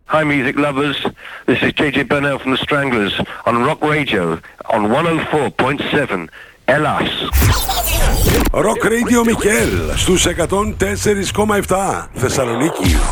Hi music lovers, this is JJ Burnell from the Stranglers on Rock Radio on 104.7 Ελλάς. Rock Radio Μικέλ στους 104,7 Θεσσαλονίκη.